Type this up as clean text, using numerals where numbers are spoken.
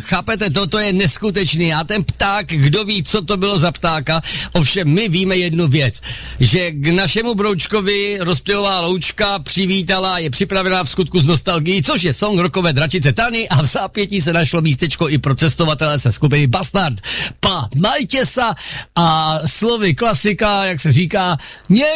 pták, chápete, toto je neskutečný a ten pták, kdo ví, co to bylo za ptáka, ovšem my víme jednu věc, že k našemu broučkovi rozptylová loučka přivítala, je připravená v skutku z nostalgií, což je song rokové dračice Tany a v zápětí se našlo místečko i pro cestovatele se skupiny Bastard. Pa, majte sa a slovy klasika, jak se říká,